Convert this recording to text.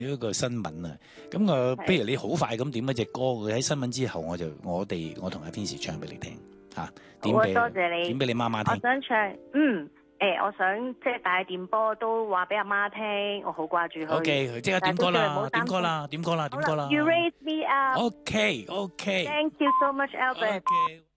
一個新聞啊，咁不如你好快咁點一隻歌，佢喺新聞之後我同阿天使唱俾你聽嚇，點俾多謝你， 點俾你媽媽聽。 我想唱，我想即係大電波都話俾阿媽聽，我好掛住佢。 OK， 即刻點歌啦，點歌啦，點歌啦，點歌啦。 You raise me up。 OK。 Thank you so much, Albert。